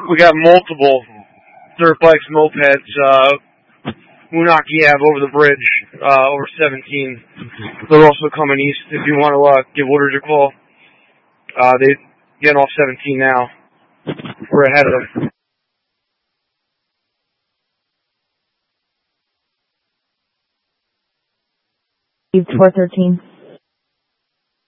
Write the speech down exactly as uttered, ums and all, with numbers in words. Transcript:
We got multiple dirt bikes, mopeds, uh, Moonaki Ave over the bridge, uh, over seventeen. They're also coming east. If you want to, uh, give Woodridge a call, uh, they getting off seventeen now. We're ahead of them. four thirteen.